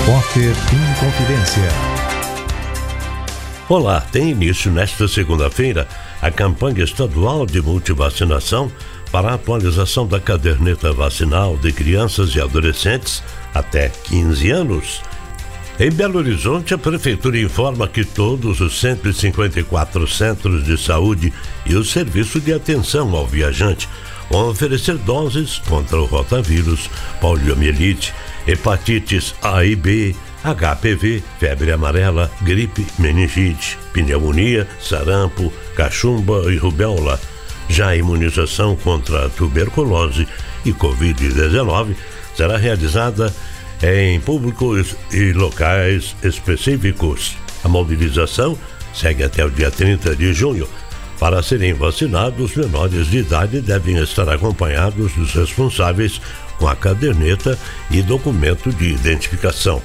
Repórter Inconfidência. Olá, tem início nesta segunda-feira a campanha estadual de multivacinação para a atualização da caderneta vacinal de crianças e adolescentes até 15 anos. Em Belo Horizonte, a Prefeitura informa que todos os 154 centros de saúde e o serviço de atenção ao viajante vão oferecer doses contra o rotavírus, poliomielite, hepatites A e B, HPV, febre amarela, gripe, meningite, pneumonia, sarampo, cachumba e rubéola. Já a imunização contra a tuberculose e Covid-19 será realizada em públicos e locais específicos. A mobilização segue até o dia 30 de junho. Para serem vacinados, menores de idade devem estar acompanhados dos responsáveis com a caderneta e documento de identificação.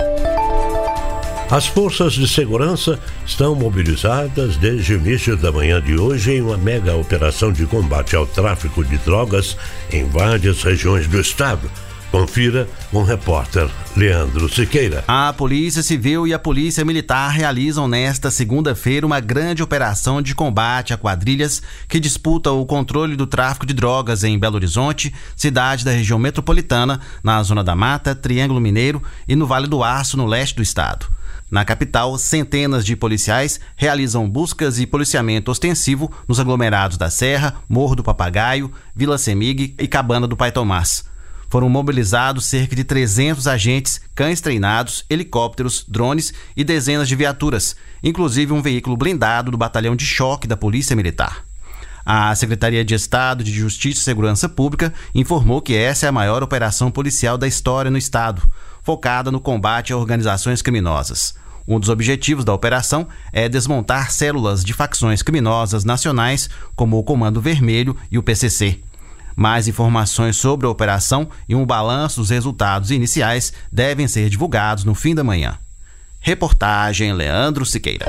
As forças de segurança estão mobilizadas desde o início da manhã de hoje em uma mega operação de combate ao tráfico de drogas em várias regiões do estado. Confira com o repórter Leandro Siqueira. A Polícia Civil e a Polícia Militar realizam nesta segunda-feira uma grande operação de combate a quadrilhas que disputam o controle do tráfico de drogas em Belo Horizonte, cidade da região metropolitana, na Zona da Mata, Triângulo Mineiro e no Vale do Aço, no leste do estado. Na capital, centenas de policiais realizam buscas e policiamento ostensivo nos aglomerados da Serra, Morro do Papagaio, Vila Semig e Cabana do Pai Tomás. Foram mobilizados cerca de 300 agentes, cães treinados, helicópteros, drones e dezenas de viaturas, inclusive um veículo blindado do Batalhão de Choque da Polícia Militar. A Secretaria de Estado de Justiça e Segurança Pública informou que essa é a maior operação policial da história no estado, focada no combate a organizações criminosas. Um dos objetivos da operação é desmontar células de facções criminosas nacionais, como o Comando Vermelho e o PCC. Mais informações sobre a operação e um balanço dos resultados iniciais devem ser divulgados no fim da manhã. Reportagem Leandro Siqueira.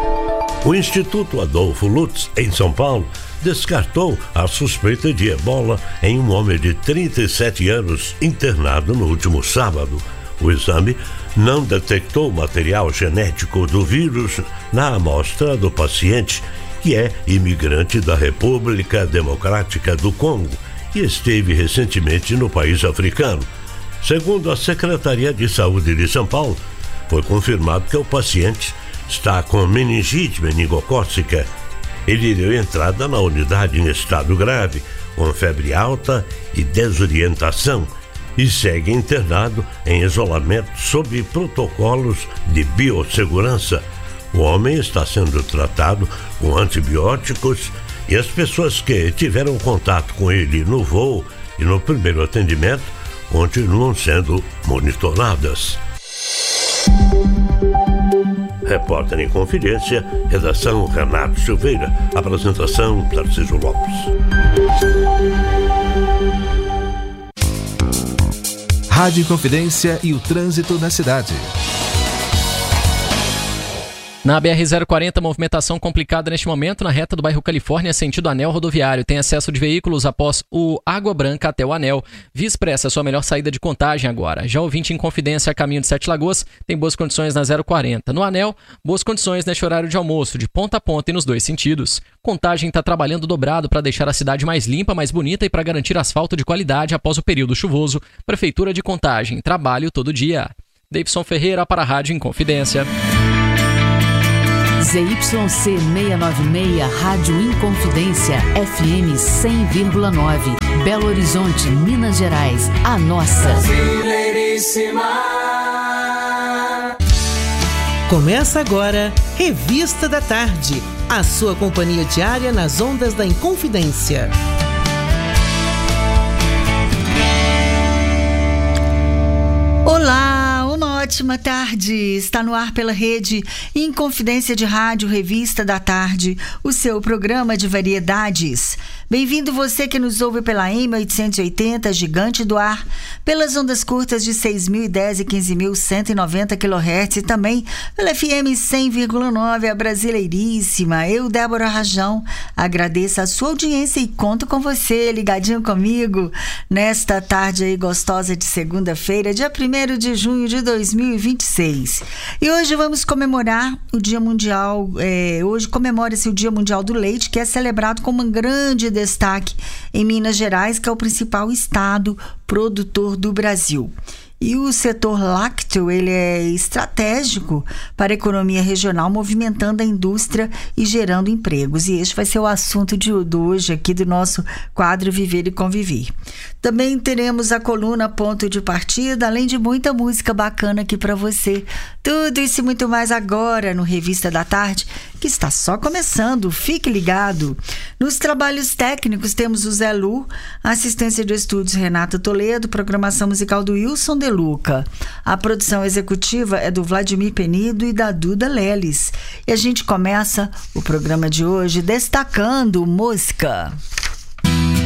O Instituto Adolfo Lutz, em São Paulo, descartou a suspeita de ebola em um homem de 37 anos internado no último sábado. O exame não detectou material genético do vírus na amostra do paciente, que é imigrante da República Democrática do Congo e esteve recentemente no país africano. Segundo a Secretaria de Saúde de São Paulo, foi confirmado que o paciente está com meningite meningocócica. Ele deu entrada na unidade em estado grave, com febre alta e desorientação, e segue internado em isolamento sob protocolos de biossegurança. O homem está sendo tratado com antibióticos e as pessoas que tiveram contato com ele no voo e no primeiro atendimento continuam sendo monitoradas. Repórter em Confidência, redação Renato Silveira, apresentação Tarcísio Lopes. Rádio Inconfidência e o trânsito na cidade. Na BR-040, movimentação complicada neste momento na reta do bairro Califórnia, sentido anel rodoviário. Tem excesso de veículos após o Água Branca até o anel. Via Expressa, sua melhor saída de Contagem agora. Já o 20 em Confidência, caminho de Sete Lagoas, tem boas condições na 040. No anel, boas condições neste horário de almoço, de ponta a ponta e nos dois sentidos. Contagem está trabalhando dobrado para deixar a cidade mais limpa, mais bonita e para garantir asfalto de qualidade após o período chuvoso. Prefeitura de Contagem, trabalho todo dia. Davidson Ferreira para a Rádio Inconfidência. ZYC 696, Rádio Inconfidência, FM 100,9, Belo Horizonte, Minas Gerais, a nossa. Brasileiríssima. Começa agora, Revista da Tarde, a sua companhia diária nas ondas da Inconfidência. Olá, uma ótima tarde. Está no ar pela rede Inconfidência de Rádio, Revista da Tarde, o seu programa de variedades. Bem-vindo você que nos ouve pela M880, Gigante do Ar, pelas ondas curtas de 6.010 e 15.190 kHz e também pela FM 100,9, a Brasileiríssima. Eu, Débora Rajão, agradeço a sua audiência e conto com você, ligadinho comigo, nesta tarde aí gostosa de segunda-feira, dia 1º de junho de 2020. 2026. E hoje vamos comemorar o Dia Mundial, hoje comemora-se o Dia Mundial do Leite, que é celebrado com um grande destaque em Minas Gerais, que é o principal estado produtor do Brasil. E o setor lácteo, ele é estratégico para a economia regional, movimentando a indústria e gerando empregos. E este vai ser o assunto de hoje aqui do nosso quadro Viver e Conviver. Também teremos a coluna Ponto de Partida, além de muita música bacana aqui para você. Tudo isso e muito mais agora no Revista da Tarde, que está só começando. Fique ligado. Nos trabalhos técnicos temos o Zé Lu, assistência de estúdios Renata Toledo, programação musical do Wilson De Luca. A produção executiva é do Vladimir Penido e da Duda Leles. E a gente começa o programa de hoje destacando música.